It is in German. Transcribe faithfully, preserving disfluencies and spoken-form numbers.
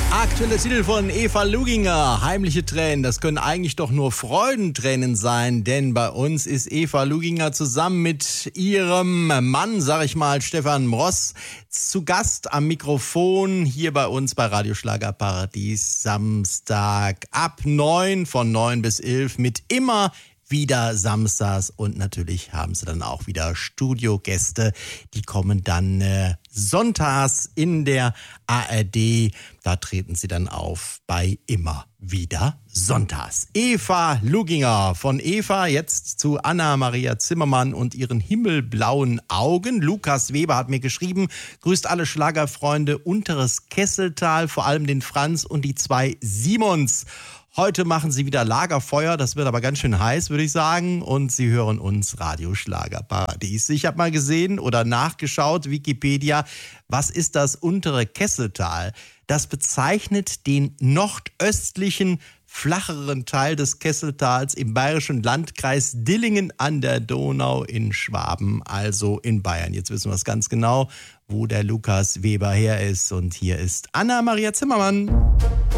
Aktuelle Titel von Eva Luginger, heimliche Tränen, das können eigentlich doch nur Freudentränen sein, denn bei uns ist Eva Luginger zusammen mit ihrem Mann, sag ich mal, Stefan Mross, zu Gast am Mikrofon hier bei uns bei Radio Schlagerparadies, Samstag ab neun, von neun bis elf mit immer wieder samstags, und natürlich haben sie dann auch wieder Studiogäste, die kommen dann äh, sonntags in der A R D, da treten sie dann auf bei immer wieder sonntags. Eva Luginger, von Eva jetzt zu Anna-Maria Zimmermann und ihren himmelblauen Augen. Lukas Weber hat mir geschrieben, grüßt alle Schlagerfreunde Unteres Kesseltal, vor allem den Franz und die zwei Simons. Heute machen sie wieder Lagerfeuer, das wird aber ganz schön heiß, würde ich sagen. Und sie hören uns Radio Schlagerparadies. Ich habe mal gesehen oder nachgeschaut, Wikipedia, was ist das Untere Kesseltal? Das bezeichnet den nordöstlichen, flacheren Teil des Kesseltals im bayerischen Landkreis Dillingen an der Donau in Schwaben, also in Bayern. Jetzt wissen wir es ganz genau, wo der Lukas Weber her ist. Und hier ist Anna-Maria Zimmermann.